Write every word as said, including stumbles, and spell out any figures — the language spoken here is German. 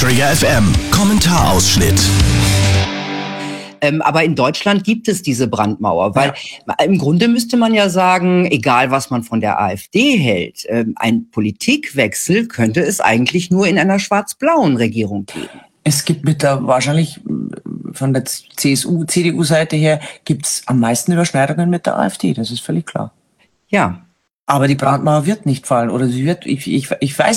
Detektor F M. Kommentarausschnitt. Ähm, aber in Deutschland gibt es diese Brandmauer, weil ja. im Grunde müsste man ja sagen, egal was man von der AfD hält, ähm, ein Politikwechsel könnte es eigentlich nur in einer schwarz-blauen Regierung geben. Es gibt mit der, wahrscheinlich von der C S U, C D U-Seite her, gibt es am meisten Überschneidungen mit der AfD, das ist völlig klar. Ja. Aber die Brandmauer wird nicht fallen, oder sie wird, ich, ich, ich weiß